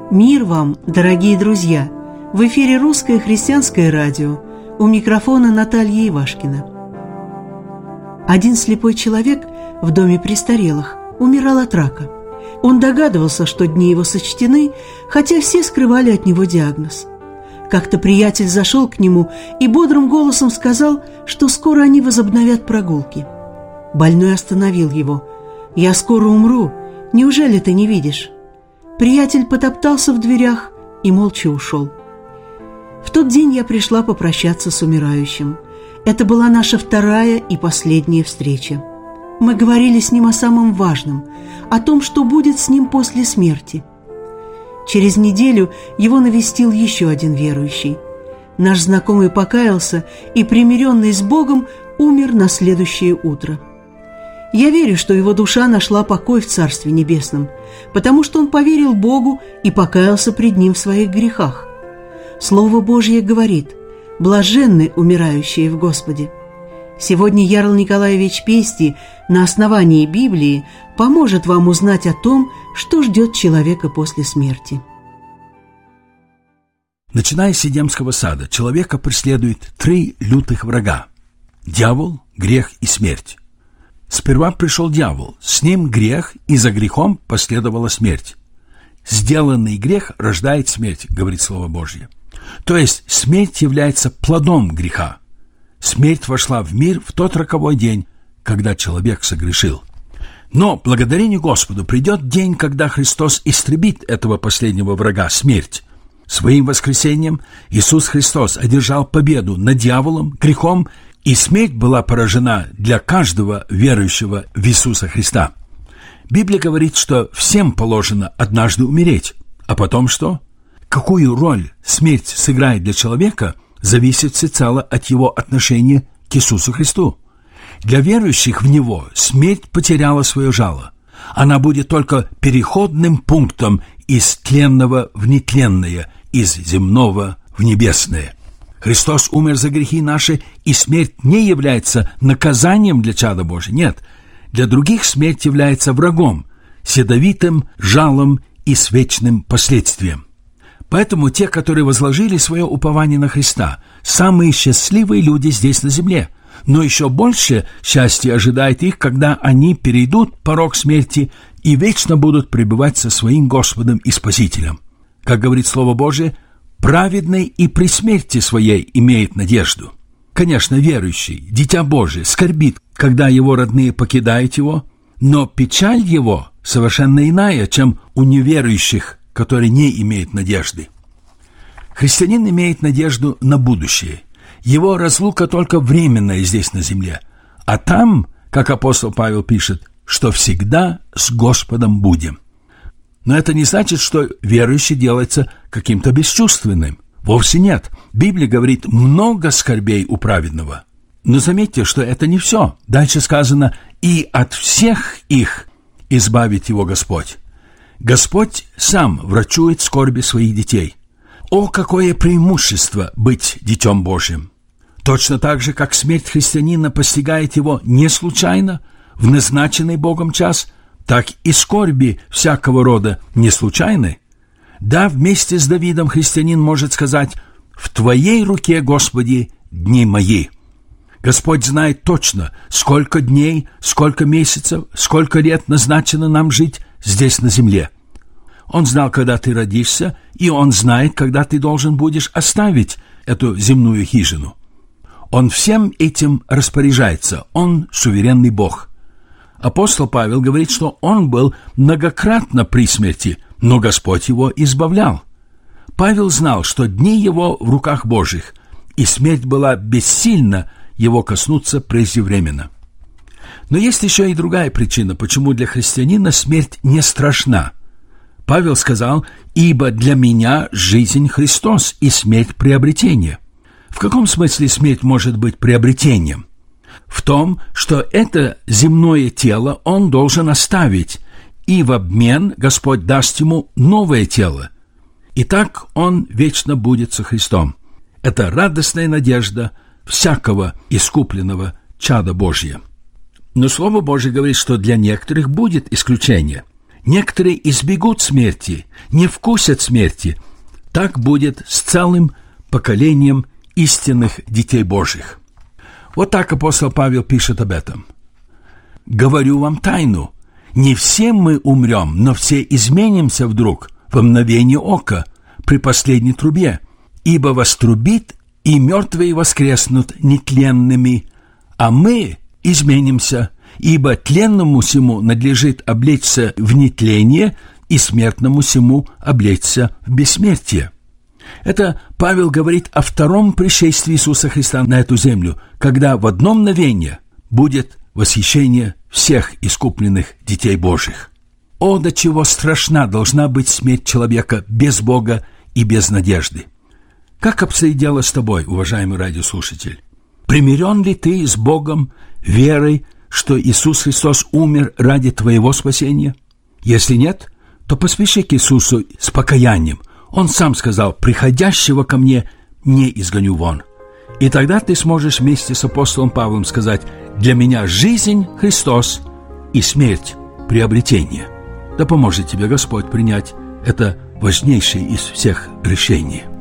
Мир вам, дорогие друзья! В эфире Русское христианское радио. У микрофона Наталья Ивашкина. Один слепой человек в доме престарелых умирал от рака. Он догадывался, что дни его сочтены, хотя все скрывали от него диагноз. Как-то приятель зашел к нему и бодрым голосом сказал, что скоро они возобновят прогулки. Больной остановил его. «Я скоро умру. Неужели ты не видишь?» Приятель потоптался в дверях и молча ушел. В тот день я пришла попрощаться с умирающим. Это была наша вторая и последняя встреча. Мы говорили с ним о самом важном, о том, что будет с ним после смерти. Через неделю его навестил еще один верующий. Наш знакомый покаялся и, примиренный с Богом, умер на следующее утро. Я верю, что его душа нашла покой в Царстве Небесном, потому что он поверил Богу и покаялся пред Ним в своих грехах. Слово Божье говорит: «Блаженны умирающие в Господе». Сегодня Ярл Николаевич Пестий на основании Библии поможет вам узнать о том, что ждет человека после смерти. Начиная с Эдемского сада, человека преследует 3 лютых врага – дьявол, грех и смерть. Сперва пришел дьявол, с ним грех, и за грехом последовала смерть. Сделанный грех рождает смерть, говорит Слово Божье. То есть смерть является плодом греха. Смерть вошла в мир в тот роковой день, когда человек согрешил. Но, благодарение Господу, придет день, когда Христос истребит этого последнего врага, смерть. Своим воскресением Иисус Христос одержал победу над дьяволом, грехом, и смерть была поражена для каждого верующего в Иисуса Христа. Библия говорит, что всем положено однажды умереть. А потом что? Какую роль смерть сыграет для человека, зависит всецело от его отношения к Иисусу Христу. Для верующих в Него смерть потеряла свое жало. Она будет только переходным пунктом из тленного в нетленное, из земного в небесное. Христос умер за грехи наши, и смерть не является наказанием для чада Божия. Нет, для других смерть является врагом, с ядовитым жалом и с вечным последствием. Поэтому те, которые возложили свое упование на Христа, самые счастливые люди здесь на земле. Но еще больше счастья ожидает их, когда они перейдут порог смерти и вечно будут пребывать со своим Господом и Спасителем. Как говорит Слово Божие, праведный и при смерти своей имеет надежду. Конечно, верующий, дитя Божие, скорбит, когда его родные покидают его, но печаль его совершенно иная, чем у неверующих, которые не имеют надежды. Христианин имеет надежду на будущее. Его разлука только временная здесь на земле. А там, как апостол Павел пишет, что всегда с Господом будем. Но это не значит, что верующий делается каким-то бесчувственным. Вовсе нет. Библия говорит: много скорбей у праведного. Но заметьте, что это не все. Дальше сказано: и от всех их избавит его Господь. Господь сам врачует скорби своих детей. О, какое преимущество быть детем Божьим! Точно так же, как смерть христианина постигает его не случайно, в назначенный Богом час, так и скорби всякого рода не случайны. Да, вместе с Давидом христианин может сказать: «В Твоей руке, Господи, дни мои». Господь знает точно, сколько дней, сколько месяцев, сколько лет назначено нам жить здесь на земле. Он знал, когда ты родишься, и Он знает, когда ты должен будешь оставить эту земную хижину. Он всем этим распоряжается, Он суверенный Бог. Апостол Павел говорит, что он был многократно при смерти, но Господь его избавлял. Павел знал, что дни его в руках Божьих, и смерть была бессильна его коснуться преждевременно. Но есть еще и другая причина, почему для христианина смерть не страшна. Павел сказал: «Ибо для меня жизнь Христос и смерть приобретение». В каком смысле смерть может быть приобретением? В том, что это земное тело он должен оставить, и в обмен Господь даст ему новое тело. И так он вечно будет со Христом. Это радостная надежда всякого искупленного чада Божия. Но Слово Божие говорит, что для некоторых будет исключение. Некоторые избегут смерти, не вкусят смерти. Так будет с целым поколением истинных детей Божьих. Вот так апостол Павел пишет об этом. «Говорю вам тайну, не все мы умрем, но все изменимся вдруг, во мгновение ока, при последней трубе, ибо вострубит, и мертвые воскреснут нетленными, а мы изменимся, ибо тленному сему надлежит облечься в нетление, и смертному сему облечься в бессмертие». Это Павел говорит о втором пришествии Иисуса Христа на эту землю, когда в одно мгновение будет восхищение всех искупленных детей Божьих. О, до чего страшна должна быть смерть человека без Бога и без надежды! Как обстоит дело с тобой, уважаемый радиослушатель? Примирен ли ты с Богом верой, что Иисус Христос умер ради твоего спасения? Если нет, то поспеши к Иисусу с покаянием. Он сам сказал: «Приходящего ко мне не изгоню вон». И тогда ты сможешь вместе с апостолом Павлом сказать: «Для меня жизнь – Христос, и смерть – приобретение». Да поможет тебе Господь принять это важнейшее из всех решений.